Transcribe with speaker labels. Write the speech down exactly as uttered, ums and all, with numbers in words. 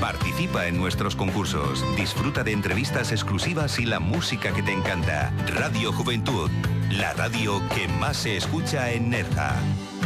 Speaker 1: Participa en nuestros concursos, disfruta de entrevistas exclusivas y la música que te encanta. Radio Juventud, la radio que más se escucha en Nerja.